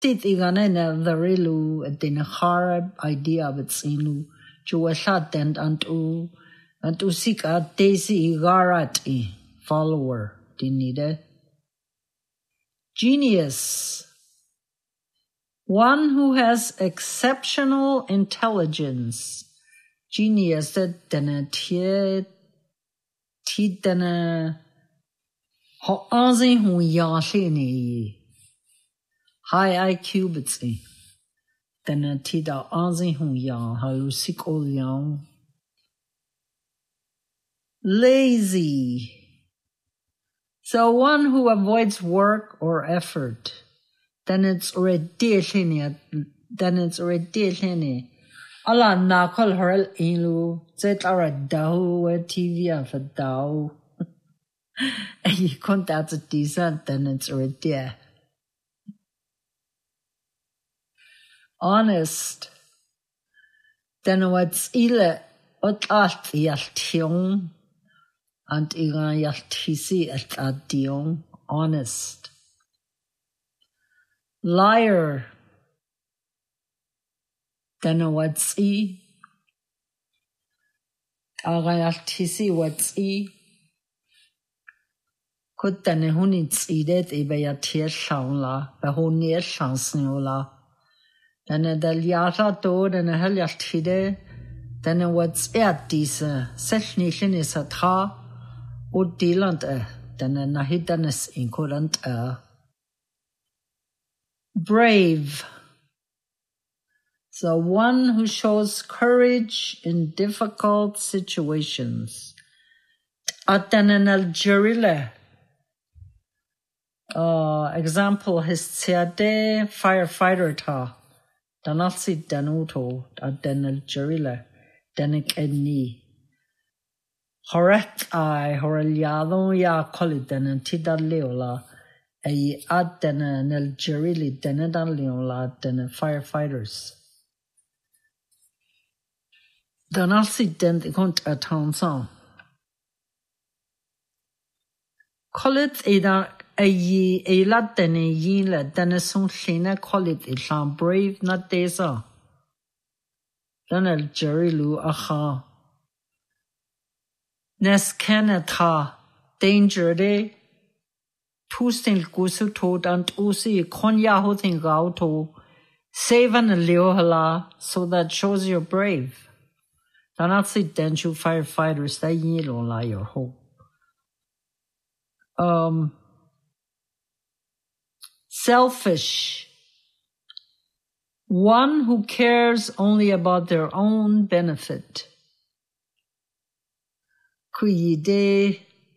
Tit iganena verilu edin harab idea bitsinu juwashat and antu sika desi igarati follower dinide. Genius. One who has exceptional intelligence. Genius dana tie dana ho anzi hu yashini. High IQ bitsi. Dana tida anzi hu ya halusik ol yang. Lazy. So one who avoids work or effort. Then it's already. Allah na kol haral ilu. Zet ara dahu wa TV for dahu. And you can't that's a decent, then it's already. Honest. Then what's ile ot alt yaltiong. And igan yaltisi at adiong. Honest. Liar. Then what's e? Agayaltisi what's e? Could then who needs eat it by a tear shang la, by who near shans la. Then a del yata door and a heliatide. Then what's at this? Such nation is a ta. O dealant then a nahidanes incurrent Brave. So one who shows courage in difficult situations. Atananal jurile. Example his tsiade firefighter ta. Danasi danuto atanal jurile. Danik eni. Horek I horeliado ya coliden tida leola. A adena nel gerili denedan leola den firefighters. Danasi dent ikont a town song. Colit eda a lad dene yinle deneson shina colit islam brave not desa. Dan el gerilu aha. Nes keneta danger de. Tustil gusu tod and usi konya hoting gauto. Save an leohala so that shows you're brave. Danatsi denju firefighters that yelo la your hope. Selfish. One who cares only about their own benefit. Kuyide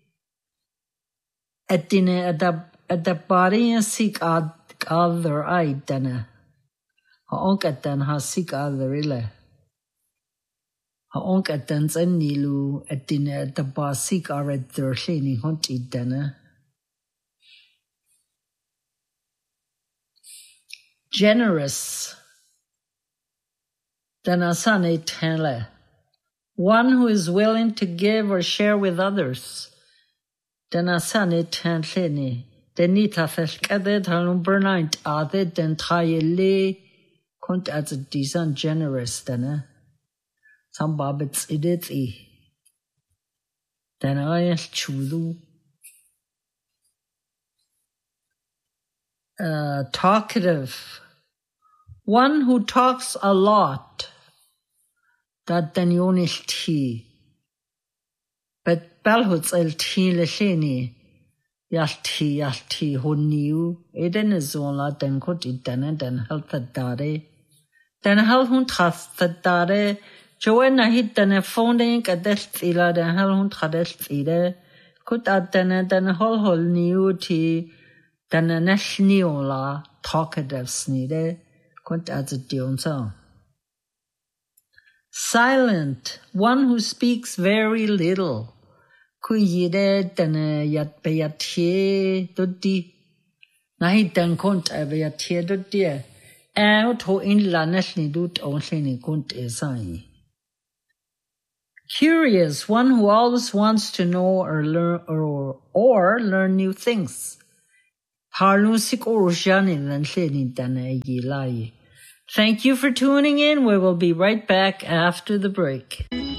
Adine at the body seek other eye dana. Ha onk dan ha seek other ile. Ha onk dan's and nilu adine at the bar seek are their shiny hunty dana. Generous. Dana sane tele. One who is willing to give or share with others. Dana sane tenleni. Denita felkadet halum burnight ade den tayele kunt as a decent generous dana. Some babbits iditi. Then I chudu. Talkative. One who talks a lot. That then yonish tea. But belhuts el tea lesheni. Yalti ho new. Eden is on la den could eat den help the daddy. Then hel hun trust the daddy. Joanna hit den a founding a death ila den hel hun tradest ide. Could add den whole new tea. Then a national la talkative snide. Could add the dion song. Silent, one who speaks very little. Kuyide dene yat beyatie dodi. Nahi den kunt beyatie dodi. Out ho in la nashni dut only kunt esai. Curious, one who always wants to know or learn new things. Thank you for tuning in. We will be right back after the break.